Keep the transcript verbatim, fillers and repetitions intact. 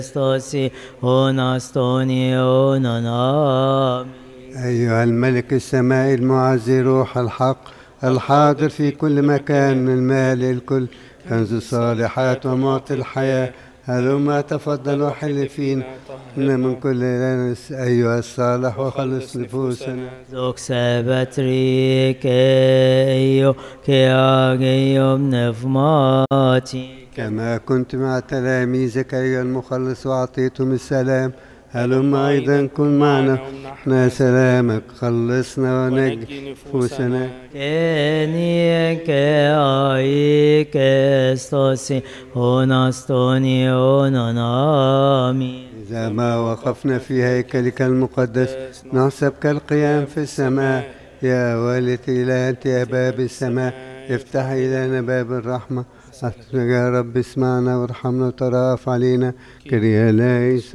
Χριστώσει, οναστόνι ονανάμι. أيها الملك السمائي المعزي روح الحق الحاضر في كل مكان من المال الكل كنز الصالحات ومعطي الحياة هلما تفضل وحل فينا من كل لنس أيها الصالح وخلص نفوسنا. Δόξα Πατρί και Υιό και Αγίου Πνεύματι. كما كنت مع تلاميذك أيها المخلص وأعطيتهم السلام هلما أيضا كن معنا احنا سلامك خلصنا ونجي نفوسنا. Καινίε και αεί και στόση οναστόνι ονανάμι. إذا ما وقفنا في هيكلك المقدس نحسب كالقيام في السماء يا والدي إلى أنت يا باب السماء افتح لنا باب الرحمة يا رب اسمعنا وارحمنا وترأف علينا كريا لا